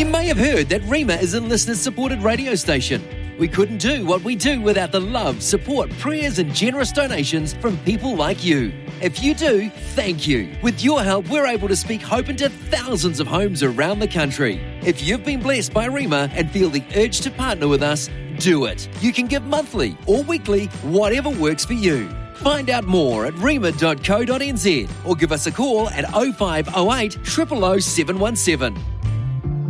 You may have heard that Rima is a listener-supported radio station. We couldn't do what we do without the love, support, prayers and generous donations from people like you. If you do, thank you. With your help, we're able to speak hope into thousands of homes around the country. If you've been blessed by Rima and feel the urge to partner with us, do it. You can give monthly or weekly, whatever works for you. Find out more at rima.co.nz or give us a call at 0508 000 717.